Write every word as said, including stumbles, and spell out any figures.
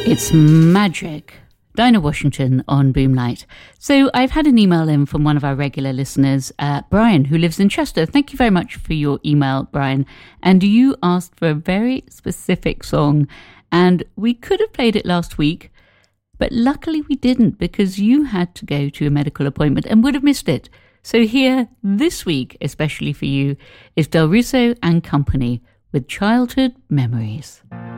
It's magic. Dinah Washington on Boomlight. So I've had an email in from one of our regular listeners, uh, Brian, who lives in Chester. Thank you very much for your email, Brian. And you asked for a very specific song, and we could have played it last week, but luckily we didn't because you had to go to a medical appointment and would have missed it. So here, this week, especially for you, is Del Russo and Company with Childhood Memories.